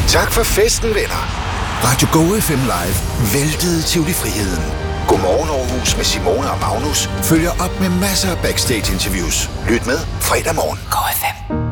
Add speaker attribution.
Speaker 1: Tak for festen, venner. Radio Go FM Live væltede Tivoli Friheden. Godmorgen Aarhus med Simone og Magnus følger op med masser af backstage-interviews. Lyt med fredag morgen. Go FM.